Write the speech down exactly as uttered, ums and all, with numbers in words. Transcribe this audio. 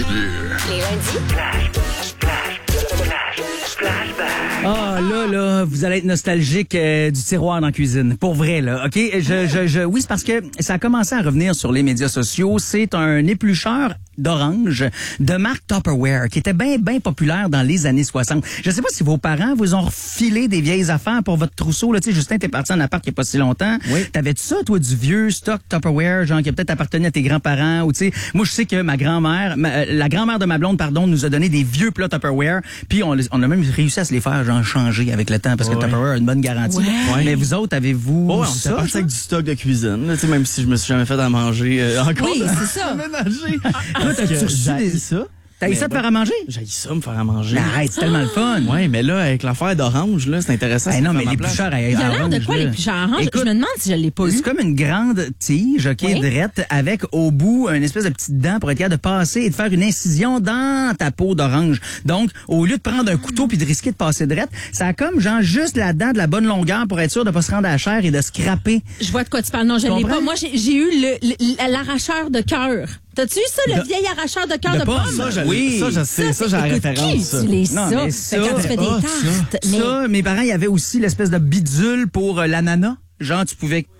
Les lundis, flash, flash, flash, flashback. Ah, là, là, vous allez être nostalgique euh, du tiroir dans la cuisine. Pour vrai, là, OK? Je, je, je, oui, c'est parce que ça a commencé à revenir sur les médias sociaux. C'est un éplucheur d'orange de marque Tupperware qui était bien, bien populaire dans les années soixante. Je sais pas si vos parents vous ont refilé des vieilles affaires pour votre trousseau. Là, tu sais, Justin, t'es parti en appart il y a pas si longtemps. Oui. T'avais-tu ça, toi, du vieux stock Tupperware, genre qui a peut-être appartenu à tes grands-parents ou tu sais, moi, je sais que ma grand-mère, ma- euh, la grand-mère de ma blonde, pardon, nous a donné des vieux plats Tupperware, puis on, les- on a même réussi à se les faire, genre, changer avec le temps parce que Ouais. Tupperware a une bonne garantie. Ouais. Mais vous autres, avez-vous Oh, on ça? s'est parti genre? avec du stock de cuisine, là, tu sais, même si je me suis jamais fait à manger euh, encore. Oui, c'est ça. Ménager. Toi, t'as-tu reçu J'ai des- ça. T'as eu ça de faire à manger? J'ai ça me faire à manger. Mais arrête, c'est tellement le fun. Ouais, mais là, avec l'affaire d'orange, là, c'est intéressant. Hey, c'est non, de mais faire ma place. l'éplucheur à Il a l'air de orange, quoi, là. les plus orange? Écoute, Je me demande si je l'ai pas c'est eu. comme une grande tige, OK, Oui. drette, avec au bout une espèce de petite dent pour être capable de passer et de faire une incision dans ta peau d'orange. Donc, au lieu de prendre un couteau puis de risquer de passer drette, ça a comme genre juste la dent de la bonne longueur pour être sûr de pas se rendre à la chair et de scraper. Je vois de quoi tu parles. Non, je l'ai Comprends? pas. Moi, j'ai j'ai eu le- le- l'arracheur de cœur. T'as-tu eu ça, le De- vieil arracheur de cœur de de, pomme? pomme? Ça, je, Oui. ça, je sais, ça, j'ai la écoute, référence. qui ça. utilise Non, ça? mais Fait quand ça, tu fais des ah, tartes. Mais Ça, mes parents, il y avait aussi l'espèce de bidule pour euh, l'ananas. Genre, tu pouvais